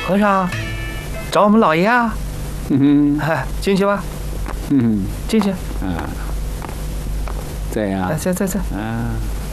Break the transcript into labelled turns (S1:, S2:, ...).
S1: 和尚，找我们老爷啊！进去吧，进去。
S2: 这样。
S1: 在。